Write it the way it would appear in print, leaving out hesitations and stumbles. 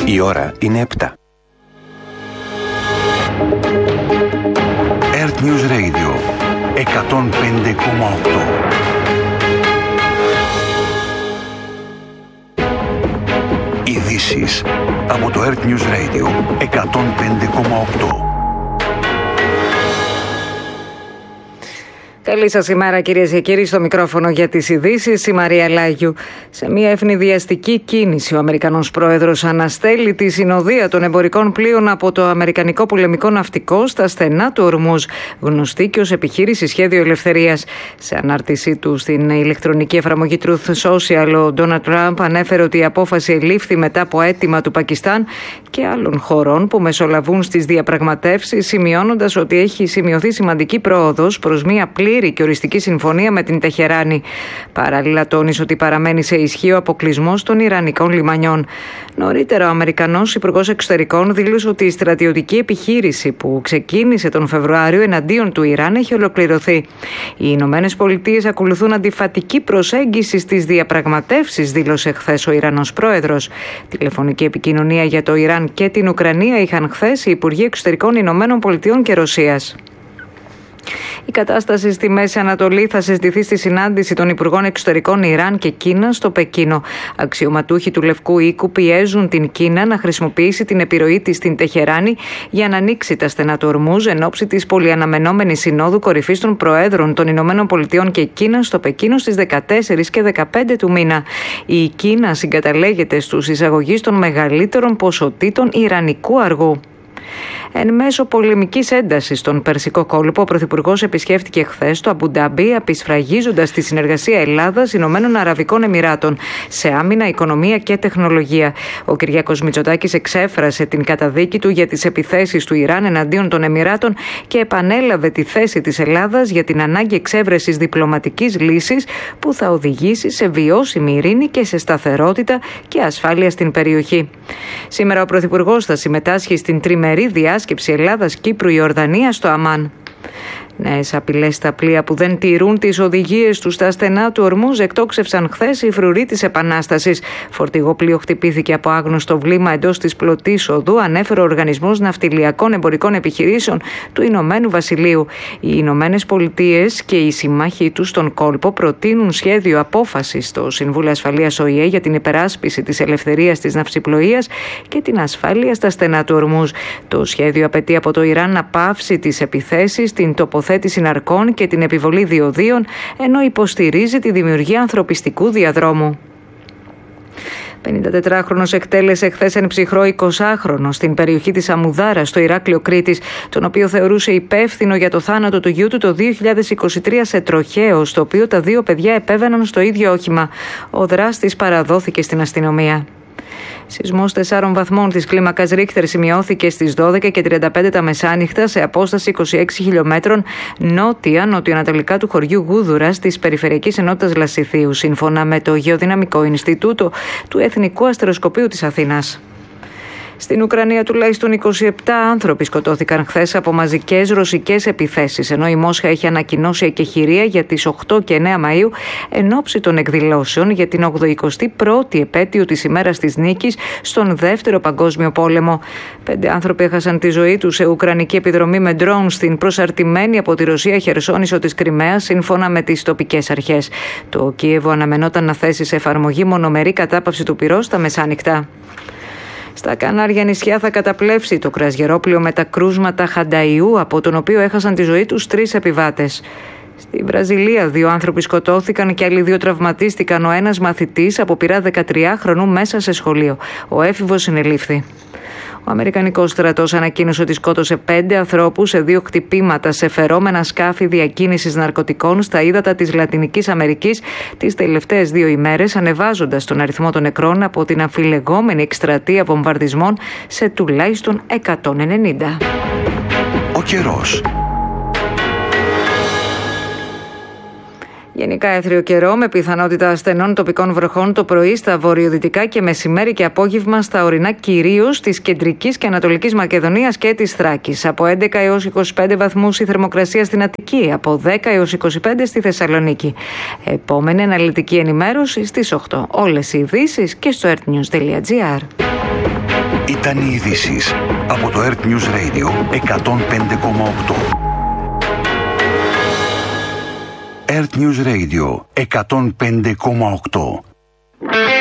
Η ώρα είναι 7. Earth News Radio 105,8. Ειδήσεις από το Earth News Radio 105,8. Καλή σας ημέρα, κυρίες και κύριοι. Στο μικρόφωνο για τις ειδήσεις η Μαρία Λάγιου. Σε μια ευνηδιαστική κίνηση, ο Αμερικανός πρόεδρος αναστέλει τη συνοδεία των εμπορικών πλοίων από το Αμερικανικό πολεμικό ναυτικό στα στενά του Ορμούζ, γνωστή και ως επιχείρηση Σχέδιο Ελευθερίας. Σε ανάρτησή του στην ηλεκτρονική εφαρμογή Truth Social, ο Ντόναλντ Τραμπ ανέφερε ότι η απόφαση ελήφθη μετά από αίτημα του Πακιστάν και άλλων χωρών που μεσολαβούν στις διαπραγματεύσεις, σημειώνοντας ότι έχει σημειωθεί σημαντική πρόοδος προς μια πλήρη και οριστική συμφωνία με την Τεχεράνη. Παράλληλα, τόνισε ότι παραμένει σε ισχύ ο αποκλεισμός των Ιρανικών λιμανιών. Νωρίτερα, ο Αμερικανός Υπουργός Εξωτερικών δήλωσε ότι η στρατιωτική επιχείρηση που ξεκίνησε τον Φεβρουάριο εναντίον του Ιράν έχει ολοκληρωθεί. Οι Ηνωμένες Πολιτείες ακολουθούν αντιφατική προσέγγιση στις διαπραγματεύσεις, δήλωσε χθες ο Ιρανός πρόεδρος. Τηλεφωνική επικοινωνία για το Ιράν και την Ουκρανία είχαν χθες οι Υπουργοί Εξωτερικών Ηνωμένων Πολιτειών και Ρωσίας. Η κατάσταση στη Μέση Ανατολή θα συζητηθεί στη συνάντηση των Υπουργών Εξωτερικών Ιράν και Κίνα στο Πεκίνο. Αξιωματούχοι του Λευκού Οίκου πιέζουν την Κίνα να χρησιμοποιήσει την επιρροή της στην Τεχεράνη για να ανοίξει τα στενά του Ορμούζ εν ώψη της πολυαναμενόμενης Συνόδου Κορυφής των Προέδρων των Ηνωμένων Πολιτειών και Κίνα στο Πεκίνο στις 14 και 15 του μήνα. Η Κίνα συγκαταλέγεται στους εισαγωγείς των μεγαλύτερων ποσοτήτων ιρανικού αργού. Εν μέσω πολεμικής έντασης στον Περσικό κόλπο, ο Πρωθυπουργός επισκέφτηκε χθες το Αμπουντάμπι, απεισφραγίζοντας τη συνεργασία Ελλάδας-Ηνωμένων Αραβικών Εμιράτων σε άμυνα, οικονομία και τεχνολογία. Ο Κυριάκος Μητσοτάκης εξέφρασε την καταδίκη του για τις επιθέσεις του Ιράν εναντίον των Εμιράτων και επανέλαβε τη θέση της Ελλάδας για την ανάγκη εξέβρεσης διπλωματικής λύσης που θα οδηγήσει σε βιώσιμη ειρήνη και σε σταθερότητα και ασφάλεια στην περιοχή. Σήμερα ο Πρωθυπουργός θα συμμετάσχει στην τριμερή διάσκεψη Ελλάδας-Κύπρου-Ιορδανία στο Αμάν. Νέες απειλές στα πλοία που δεν τηρούν τις οδηγίες τους στα στενά του Ορμούζ εκτόξευσαν χθες οι φρουροί της Επανάστασης. Φορτηγό πλοίο χτυπήθηκε από άγνωστο βλήμα εντός της πλωτής οδού, ανέφερε ο Οργανισμός Ναυτιλιακών Εμπορικών Επιχειρήσεων του Ηνωμένου Βασιλείου. Οι Ηνωμένες Πολιτείες και οι συμμάχοι τους στον κόλπο προτείνουν σχέδιο απόφασης στο Συμβούλιο Ασφαλείας ΟΗΕ για την υπεράσπιση της ελευθερίας της ναυσιπλοείας και την ασφάλεια στα στενά του Ορμούζ. Το σχέδιο απαιτεί από το Ιράν να πάυσει τις επιθέσεις, την τοποθέτηση ναρκών και την επιβολή διοδίων, ενώ υποστηρίζει τη δημιουργία ανθρωπιστικού διαδρόμου. 54χρονος εκτέλεσε χθες ένα ψυχρό 20χρονο στην περιοχή της Αμουδάρα στο Ηράκλειο Κρήτης, τον οποίο θεωρούσε υπεύθυνο για το θάνατο του γιού του το 2023 σε τροχαίο, στο οποίο τα δύο παιδιά επέβαιναν στο ίδιο όχημα. Ο δράστης παραδόθηκε στην αστυνομία. Σεισμός 4 βαθμών της κλίμακας Ρίχτερ σημειώθηκε στις 12:35 τα μεσάνυχτα σε απόσταση 26 χιλιόμετρων νότια-νοτιοανατολικά του χωριού Γούδουρα της Περιφερειακής Ενότητας Λασιθίου, σύμφωνα με το Γεωδυναμικό Ινστιτούτο του Εθνικού Αστεροσκοπείου της Αθήνας. Στην Ουκρανία τουλάχιστον 27 άνθρωποι σκοτώθηκαν χθες από μαζικές ρωσικές επιθέσεις, ενώ η Μόσχα έχει ανακοινώσει εκεχηρία για τις 8 και 9 Μαΐου εν ώψη των εκδηλώσεων για την 81η επέτειο της ημέρας της νίκης στον Δεύτερο Παγκόσμιο Πόλεμο. 5 άνθρωποι έχασαν τη ζωή τους σε ουκρανική επιδρομή με ντρόουν στην προσαρτημένη από τη Ρωσία Χερσόνησο της Κριμαίας, σύμφωνα με τις τοπικές αρχές. Το Κίεβο αναμενόταν να θέσει σε εφαρμογή μονομερή κατάπαυση του πυρός τα μεσάνυχτα. Στα Κανάρια νησιά θα καταπλέψει το κρουαζιερόπλοιο με τα κρούσματα Χανταϊού, από τον οποίο έχασαν τη ζωή τους 3 επιβάτες. Στη Βραζιλία 2 άνθρωποι σκοτώθηκαν και άλλοι 2 τραυματίστηκαν, ο ένας μαθητής από πειρά 13χρονου μέσα σε σχολείο. Ο έφηβος συνελήφθη. Ο Αμερικανικός στρατός ανακοίνωσε ότι σκότωσε 5 ανθρώπους σε 2 χτυπήματα σε φερόμενα σκάφη διακίνησης ναρκωτικών στα ύδατα της Λατινικής Αμερικής τις τελευταίες 2 ημέρες, ανεβάζοντας τον αριθμό των νεκρών από την αμφιλεγόμενη εκστρατεία βομβαρδισμών σε τουλάχιστον 190. Ο καιρός. Γενικά έθριο καιρό με πιθανότητα ασθενών τοπικών βροχών το πρωί στα βορειοδυτικά και μεσημέρι και απόγευμα στα ορεινά, κυρίως της κεντρικής και ανατολικής Μακεδονίας και της Θράκης. Από 11 έως 25 βαθμούς η θερμοκρασία στην Αττική, από 10 έως 25 στη Θεσσαλονίκη. Επόμενη αναλυτική ενημέρωση στις 8. Όλες οι ειδήσεις και στο earthnews.gr. Ήταν οι ειδήσεις από το Earth News Radio 105,8. Earth News Radio 105,8.